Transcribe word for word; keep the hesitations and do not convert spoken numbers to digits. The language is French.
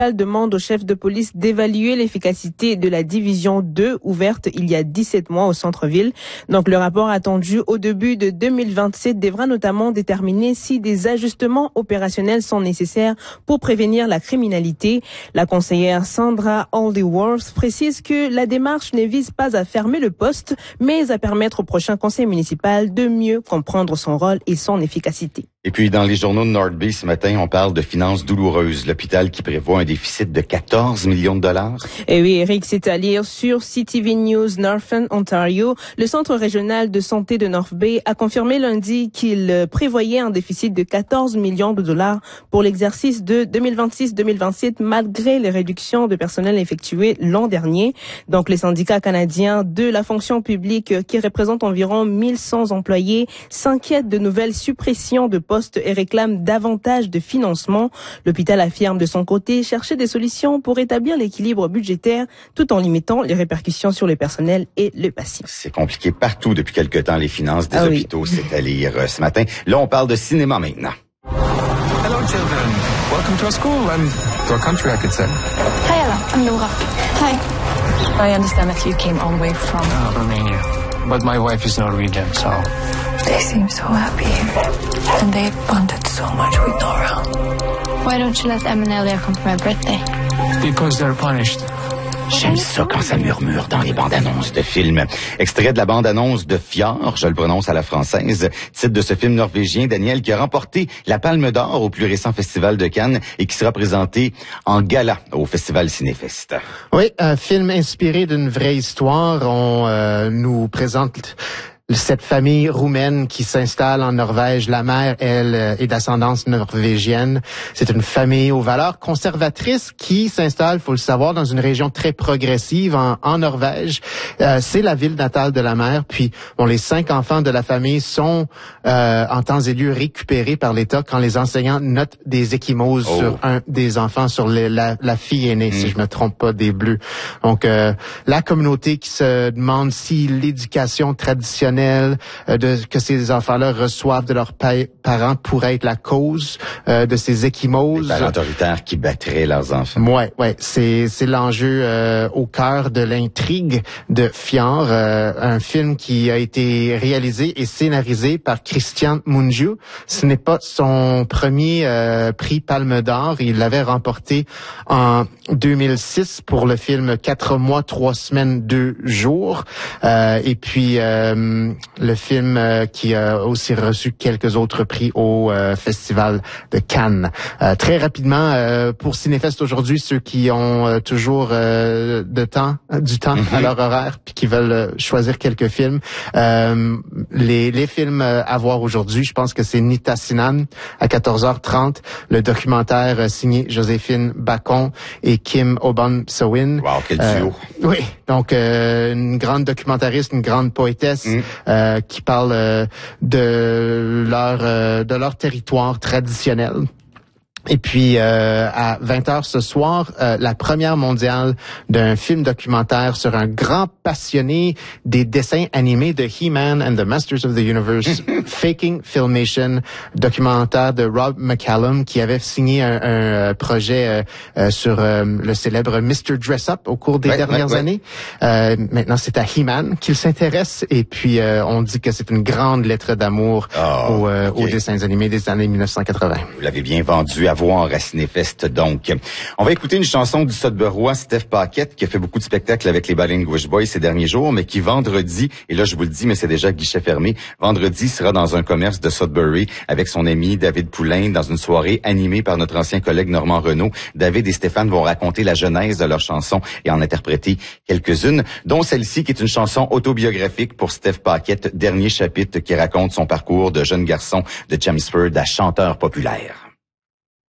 demande au chef de police d'évaluer l'efficacité de la division deux ouverte il y a dix-sept mois au centre-ville. Donc le rapport attendu au début de deux mille vingt-sept devra notamment déterminer si des ajustements opérationnels sont nécessaires pour prévenir la criminalité. La conseillère Sandra Aldiworth précise que la démarche ne vise pas à fermer le poste, mais à permettre au prochain conseil municipal de mieux comprendre son rôle et son efficacité. Et puis, dans les journaux de North Bay ce matin, on parle de finances douloureuses. L'hôpital qui prévoit un déficit de quatorze millions de dollars. Et oui, Eric, c'est à lire sur C T V News Northern Ontario. Le Centre régional de santé de North Bay a confirmé lundi qu'il prévoyait un déficit de quatorze millions de dollars pour l'exercice de deux mille vingt-six deux mille vingt-sept, malgré les réductions de personnel effectuées l'an dernier. Donc, les syndicats canadiens de la fonction publique, qui représentent environ mille cent employés, s'inquiètent de nouvelles suppressions de postes et réclame davantage de financement. L'hôpital affirme de son côté chercher des solutions pour établir l'équilibre budgétaire tout en limitant les répercussions sur le personnel et le patient. C'est compliqué partout depuis quelque temps, les finances des ah hôpitaux, oui. c'est à lire ce matin. Là, on parle de cinéma maintenant. Hello, children. Welcome to our school and to our country, I could say. Hi, Ella. I'm Nora. Hi. I understand that you came all the way from Uh, Romania. But my wife is Norwegian, so... They seem so happy here. And they bonded so much with Nora. Why don't you let Em and Elia come for my birthday? Because they're punished. J'aime ça quand ça murmure dans les bandes-annonces de films. Extrait de la bande-annonce de Fjord, je le prononce à la française, titre de ce film norvégien, Daniel, qui a remporté la Palme d'Or au plus récent Festival de Cannes et qui sera présenté en gala au Festival Cinéfest. Oui, un film inspiré d'une vraie histoire. On euh, nous présente cette famille roumaine qui s'installe en Norvège. La mère, elle, est d'ascendance norvégienne. C'est une famille aux valeurs conservatrices qui s'installe, faut le savoir, dans une région très progressive en, en Norvège. Euh, c'est la ville natale de la mère. Puis, bon, les cinq enfants de la famille sont euh, en temps et lieu récupérés par l'État quand les enseignants notent des ecchymoses oh. sur un des enfants, sur les, la, la fille aînée, mm. si je me trompe pas, des Bleus. Donc, euh, la communauté qui se demande si l'éducation traditionnelle de que ces enfants-là reçoivent de leurs pa- parents pourrait être la cause euh, de ces ecchymoses. Les parents autoritaires qui battraient leurs enfants. Ouais, ouais, c'est c'est l'enjeu euh, au cœur de l'intrigue de Fjord, euh, un film qui a été réalisé et scénarisé par Christian Mungiu. Ce n'est pas son premier euh, prix Palme d'Or, il l'avait remporté en deux mille six pour le film Quatre mois, trois semaines, deux jours. Euh, et puis euh, le film euh, qui a aussi reçu quelques autres prix au euh, Festival de Cannes. Euh, très rapidement, euh, pour Cinéfest aujourd'hui, ceux qui ont euh, toujours euh, de temps, du temps mm-hmm. à leur horaire, puis qui veulent euh, choisir quelques films, euh, les, les films euh, à voir aujourd'hui, je pense que c'est Nita Sinan à quatorze heures trente, le documentaire euh, signé Joséphine Bacon et Kim Obon-Sewin. Wow, quel duo! Euh, oui, donc euh, une grande documentariste, une grande poétesse. Mm. Euh, qui parlent euh, de leur euh, de leur territoire traditionnel. Et puis, euh, à vingt heures ce soir, euh, la première mondiale d'un film documentaire sur un grand passionné des dessins animés de He-Man and the Masters of the Universe, Faking Filmation, documentaire de Rob McCallum, qui avait signé un, un projet euh, euh, sur euh, le célèbre mister Dress-Up au cours des ouais, dernières ouais, années. Ouais. Euh, maintenant, c'est à He-Man qu'il s'intéresse. Et puis, euh, on dit que c'est une grande lettre d'amour oh, aux, euh, okay. aux dessins animés des années mille neuf cent quatre-vingts. Vous l'avez bien vendu à voir à Cinéfest, donc. On va écouter une chanson du Sudburois, Steph Paquette, qui a fait beaucoup de spectacles avec les Bilinguish Boys ces derniers jours, mais qui vendredi, et là je vous le dis, mais c'est déjà guichet fermé, vendredi sera dans un commerce de Sudbury avec son ami David Poulain dans une soirée animée par notre ancien collègue Normand Renaud. David et Stéphane vont raconter la genèse de leur chanson et en interpréter quelques-unes, dont celle-ci qui est une chanson autobiographique pour Steph Paquette, dernier chapitre qui raconte son parcours de jeune garçon de Chelmsford à chanteur populaire.